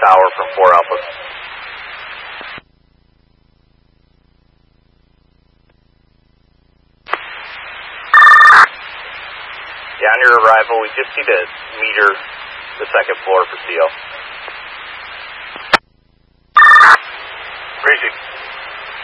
tower from 4 Alpha. Yeah, on your arrival, we just need to meter the second floor for CO.